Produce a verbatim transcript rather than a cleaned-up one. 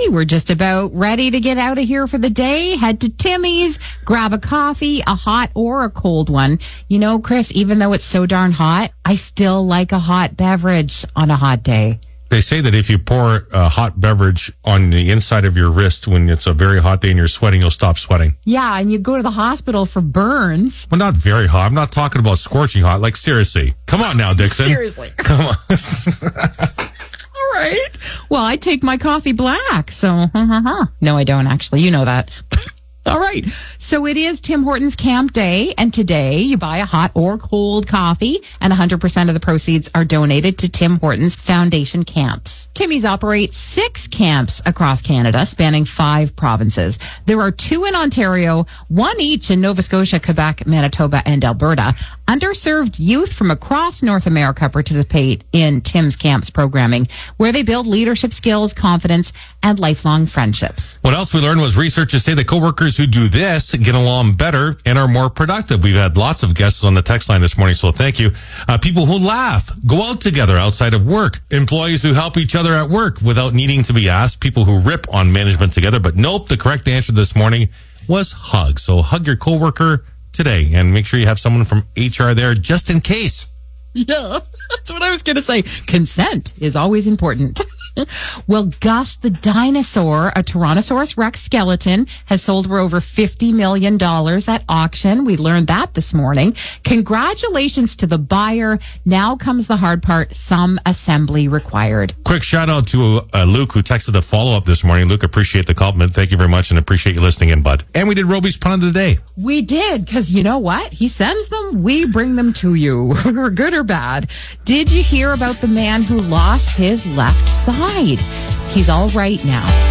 we're just about ready to get out of here for the day. Head to Timmy's, grab a coffee, a hot or a cold one. You know, Chris, even though it's so darn hot, I still like a hot beverage on a hot day. They say that if you pour a hot beverage on the inside of your wrist when it's a very hot day and you're sweating, you'll stop sweating. Yeah, and you go to the hospital for burns. Well, not very hot. I'm not talking about scorching hot. Like, seriously. Come on now, Dixon. Seriously. Come on. All right. Well, I take my coffee black, so no, I don't actually. You know that. All right. So it is Tim Hortons Camp Day, and today you buy a hot or cold coffee, and one hundred percent of the proceeds are donated to Tim Hortons Foundation Camps. Timmy's operates six camps across Canada, spanning five provinces. There are two in Ontario, one each in Nova Scotia, Quebec, Manitoba, and Alberta. Underserved youth from across North America participate in Tim's Camps programming, where they build leadership skills, confidence, and lifelong friendships. What else we learned was researchers say that coworkers who do this get along better and are more productive. We've had lots of guests on the text line this morning, so thank you. Uh, people who laugh, go out together outside of work, employees who help each other at work without needing to be asked, people who rip on management together. But nope, the correct answer this morning was hug. So hug your coworker today and make sure you have someone from H R there just in case. Yeah, that's what I was going to say. Consent is always important. Well, Gus the dinosaur, a Tyrannosaurus Rex skeleton, has sold for over fifty million dollars at auction. We learned that this morning. Congratulations to the buyer. Now comes the hard part, some assembly required. Quick shout out to uh, Luke, who texted a follow-up this morning. Luke, appreciate the compliment. Thank you very much, and appreciate you listening in, bud. And we did Roby's pun of the day. We did, because you know what? He sends them, we bring them to you, good or bad. Did you hear about the man who lost his left side? He's all right now.